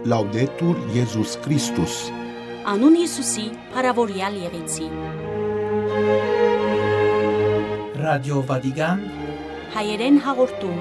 Laudetur Jesus Christus. Անուն Հիսուսի, փառավորյալ եղեցի։ Ռադիո Վատիկան Հայերեն հաղորդում։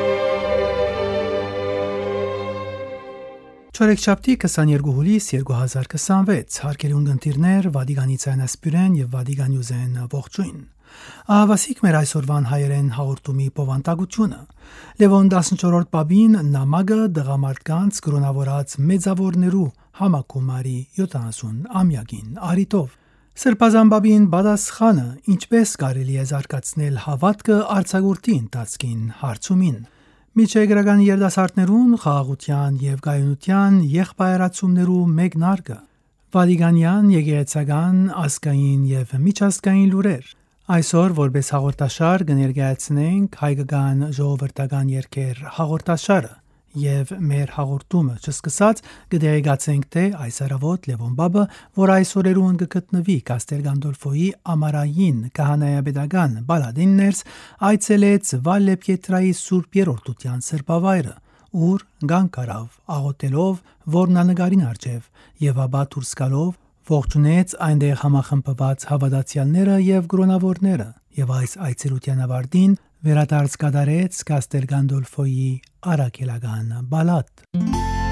Չորեքշաբթի 22 հուլիս 2026 հարգելի ունկնդիրներ, Վատիկանի ցանասպիրեն եւ Վատիկանյուզեն ողջույն։ Ահավասիկ մեր այսօրվան հայերեն հաղորդումի բովանդակությունը։ Լևոն 14-րդ պապին նամակը դղամարդկանց կրոնավորած մեծավորներու համակումարի 70-ամյակին արիտով։ Սրբազան պապին բադասխանը ինչպես կարելի է զարգացնել հավատքը արձակուրդի ընթացքին հարցումին։ Միջեգրական երդասարտներուն խաղաղության եւ գայունության եղբայրացումներու մեկնարկը։ Վատիկանյան եկեղեցական ազգային եւ միջազգային լուրեր։ Այսօր որպես հաղորդաշար կներկայացնենք հայկական ժողովրդական երգեր հաղորդաշարը եւ մեր հաղորդումը չսկսած կդերեկացենք թե այս առավոտ Լևոն Բաբը, որ այս օրերուն կգտնվի Կաստել Գանդոլֆոյի ամարային քահանայապետական բալադիններս, այցելեց Վալե Պիետրայի Սուրբ Երորդության սրբավայրը, ուր գանկարավ աղոթելով որնանկարին արչև եւ ապա դուրս գալով ողջունեց այնտեղ համախմբված հավատացյալները եւ կրոնավորները եւ այս այցելության ավարտին վերադարձ կատարեց Կաստել Գանդոլֆոյի արաքելական բալադ։